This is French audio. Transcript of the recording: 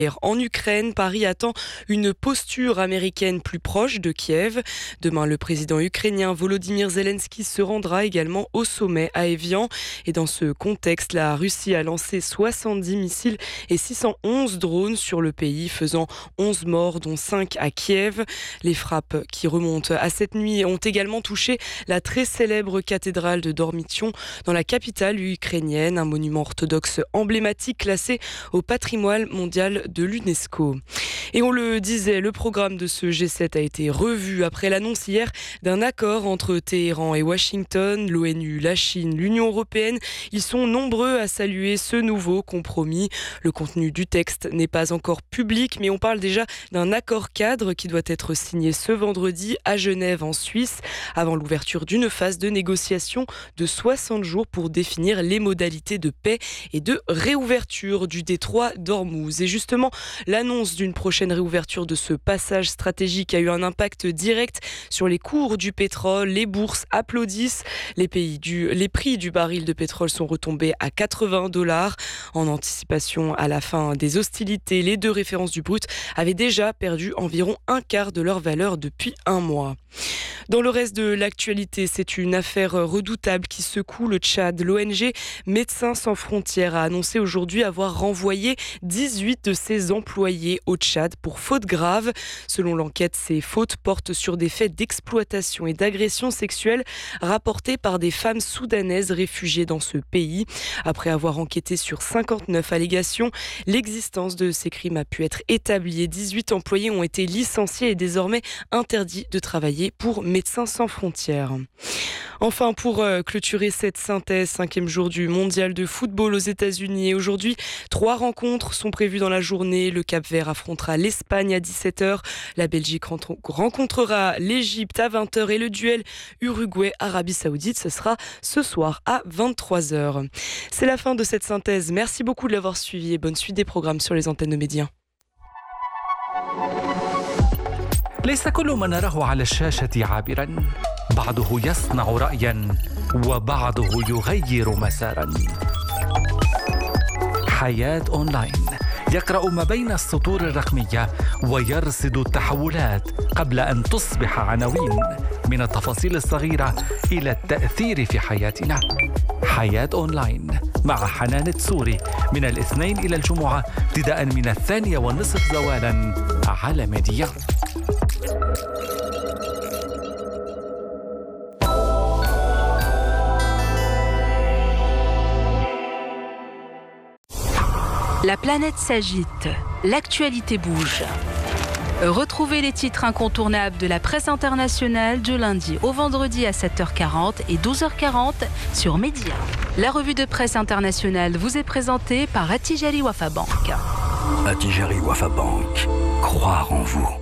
En Ukraine, Paris attend une posture américaine plus proche de Kiev. Demain, le président ukrainien Volodymyr Zelensky se rendra également au sommet à Évian. Et dans ce contexte, la Russie a lancé 70 missiles et 611 drones sur le pays, faisant 11 morts, dont 5 à Kiev. Les frappes qui remontent à cette nuit ont également touché la très célèbre cathédrale de Dormition dans la capitale ukrainienne, un monument orthodoxe emblématique classé au patrimoine mondial de l'UNESCO. Et on le disait, le programme de ce G7 a été revu après l'annonce hier d'un accord entre Téhéran et Washington, l'ONU, la Chine, l'Union européenne. Ils sont nombreux à saluer ce nouveau compromis. Le contenu du texte n'est pas encore public, mais on parle déjà d'un accord cadre qui doit être signé ce vendredi à Genève en Suisse, avant l'ouverture d'une phase de négociation de 60 jours pour définir les modalités de paix et de réouverture du détroit d'Ormuz. Et justement, l'annonce d'une prochaine réouverture de ce passage stratégique a eu un impact direct sur les cours du pétrole. Les bourses applaudissent. Les prix du baril de pétrole sont retombés à $80. En anticipation à la fin des hostilités, les deux références du brut avaient déjà perdu environ un quart de leur valeur depuis un mois. Dans le reste de l'actualité, c'est une affaire redoutable qui secoue le Tchad. L'ONG Médecins sans frontières a annoncé aujourd'hui avoir renvoyé 18 de ses employés au Tchad pour faute grave. Selon l'enquête, ces fautes portent sur des faits d'exploitation et d'agression sexuelle rapportés par des femmes soudanaises réfugiées dans ce pays. Après avoir enquêté sur 59 allégations, l'existence de ces crimes a pu être établie et 18 employés ont été licenciés et désormais interdits de travailler pour Médecins sans frontières. Enfin, pour clôturer cette synthèse, 5e jour du mondial de football aux États-Unis. Et aujourd'hui, 3 rencontres sont prévues dans la journée. Le Cap-Vert affrontera l'Espagne à 17h. La Belgique rencontrera l'Égypte à 20h. Et le duel Uruguay-Arabie Saoudite, ce sera ce soir à 23h. C'est la fin de cette synthèse. Merci beaucoup de l'avoir suivi et bonne suite des programmes sur les antennes de Média. ليس كل ما نراه على الشاشة عابرا، بعضه يصنع رأيا وبعضه يغير مسارا. حياة أونلاين يقرأ ما بين السطور الرقمية ويرصد التحولات قبل أن تصبح عناوين، من التفاصيل الصغيرة إلى التأثير في حياتنا. حياة أونلاين مع حنان التسوري من الاثنين إلى الجمعة ابتداء من 2:30 زوالا على ميديا. La planète s'agite, l'actualité bouge. Retrouvez les titres incontournables de la presse internationale du lundi au vendredi à 7h40 et 12h40 sur Média. La revue de presse internationale vous est présentée par Attijari Wafa Bank. Attijari Wafa Bank, croire en vous.